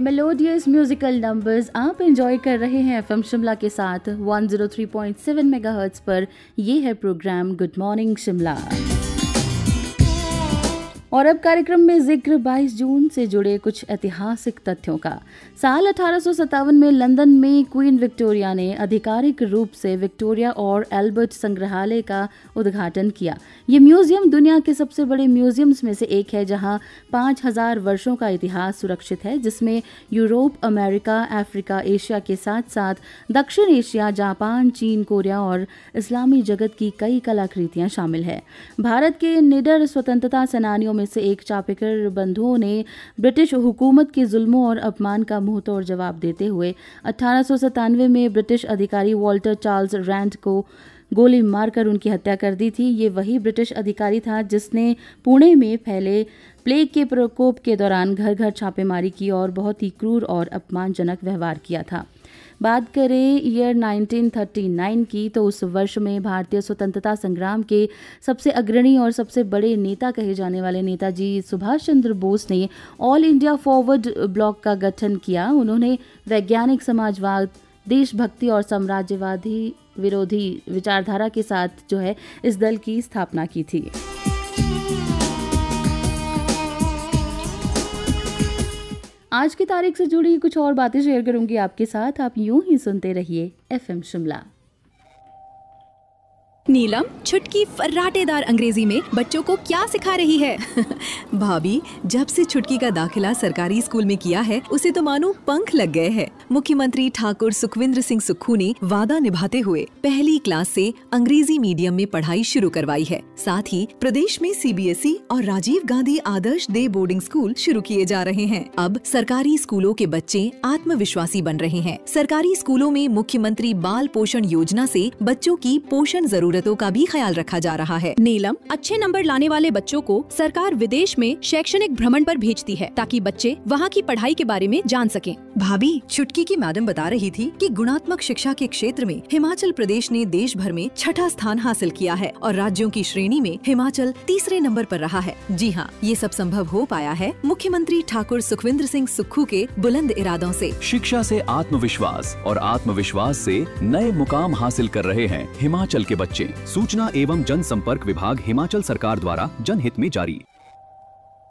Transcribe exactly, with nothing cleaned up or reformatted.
Melodious musical numbers आप enjoy कर रहे हैं एफएम शिमला के साथ एक सौ तीन पॉइंट सात मेगाहर्ट्ज पर। ये है प्रोग्राम गुड मॉर्निंग शिमला और अब कार्यक्रम में जिक्र बाईस जून से जुड़े कुछ ऐतिहासिक तथ्यों का। साल अठारह सौ सत्तावन में लंदन में क्वीन विक्टोरिया ने आधिकारिक रूप से विक्टोरिया और एल्बर्ट संग्रहालय का उद्घाटन किया। ये म्यूजियम दुनिया के सबसे बड़े म्यूजियम्स में से एक है, जहां पाँच हजार वर्षों का इतिहास सुरक्षित है, जिसमें यूरोप, अमेरिका, अफ्रीका, एशिया के साथ साथ दक्षिण एशिया, जापान, चीन, कोरिया और इस्लामी जगत की कई कलाकृतियां शामिल है। भारत के निडर स्वतंत्रता सेनानियों में से एक चापेकर बंधुओं ने ब्रिटिश हुकूमत के जुल्मों और अपमान का मुंहतोड़ जवाब देते हुए अठारह सौ सत्तानवे में ब्रिटिश अधिकारी वॉल्टर चार्ल्स रैंड को गोली मारकर उनकी हत्या कर दी थी। ये वही ब्रिटिश अधिकारी था जिसने पुणे में फैले प्लेग के प्रकोप के दौरान घर घर छापेमारी की और बहुत ही क्रूर और अपमानजनक व्यवहार किया था। बात करें ईयर उन्नीस सौ उनतालीस की, तो उस वर्ष में भारतीय स्वतंत्रता संग्राम के सबसे अग्रणी और सबसे बड़े नेता कहे जाने वाले नेताजी सुभाष चंद्र बोस ने ऑल इंडिया फॉरवर्ड ब्लॉक का गठन किया। उन्होंने वैज्ञानिक समाजवाद, देशभक्ति और साम्राज्यवादी विरोधी विचारधारा के साथ जो है इस दल की स्थापना की थी। आज की तारीख से जुड़ी कुछ और बातें शेयर करूंगी आपके साथ। आप यूं ही सुनते रहिए एफएम शिमला। नीलम छुटकी फर्राटेदार अंग्रेजी में बच्चों को क्या सिखा रही है? भाभी, जब से छुटकी का दाखिला सरकारी स्कूल में किया है, उसे तो मानो पंख लग गए हैं। मुख्यमंत्री ठाकुर सुखविंद्र सिंह सुक्खू ने वादा निभाते हुए पहली क्लास से अंग्रेजी मीडियम में पढ़ाई शुरू करवाई है। साथ ही प्रदेश में सीबीएसई और राजीव गांधी आदर्श दे बोर्डिंग स्कूल शुरू किए जा रहे हैं। अब सरकारी स्कूलों के बच्चे आत्मविश्वासी बन रहे हैं। सरकारी स्कूलों में मुख्यमंत्री बाल पोषण योजना से बच्चों की पोषण जरूरतों का भी ख्याल रखा जा रहा है। नीलम, अच्छे नंबर लाने वाले बच्चों को सरकार विदेश में शैक्षणिक भ्रमण पर भेजती है ताकि बच्चे वहाँ की पढ़ाई के बारे में जान सकें। भाभी, छुटकी की मैडम बता रही थी कि गुणात्मक शिक्षा के क्षेत्र में हिमाचल प्रदेश ने देश भर में छठा स्थान हासिल किया है और राज्यों की श्रेणी में हिमाचल तीसरे नंबर पर रहा है। जी हाँ, ये सब संभव हो पाया है मुख्यमंत्री ठाकुर सुखविंद्र सिंह सुक्खू के बुलंद इरादों से। शिक्षा से आत्मविश्वास और आत्मविश्वास से नए मुकाम हासिल कर रहे हैं हिमाचल के बच्चे। सूचना एवं जनसंपर्क विभाग हिमाचल सरकार द्वारा जनहित में जारी।